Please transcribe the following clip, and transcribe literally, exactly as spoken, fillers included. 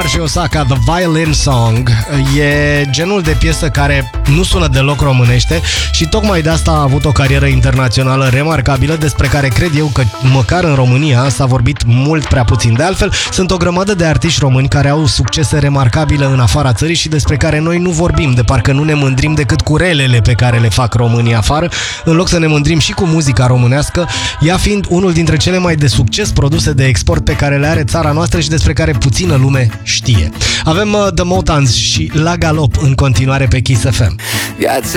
Omar și Osaka, The Violin Song. E genul de piesă care nu sună deloc românește și tocmai de asta a avut o carieră internațională remarcabilă, despre care cred eu că măcar în România s-a vorbit mult prea puțin. De altfel, sunt o grămadă de artiști români care au succese remarcabile în afara țării și despre care noi nu vorbim, de parcă nu ne mândrim decât cu relele pe care le fac românii afară, în loc să ne mândrim și cu muzica românească, ea fiind unul dintre cele mai de succes produse de export pe care le are țara noastră și despre care puțină lume știe. Avem uh, The Motans și La Galop în continuare pe Kiss F M.